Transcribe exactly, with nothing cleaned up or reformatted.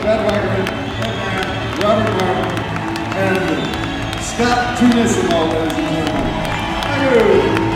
Chad Wackerman, Robert Martin, and Scott Tunissimo, ladies and gentlemen. Thank you.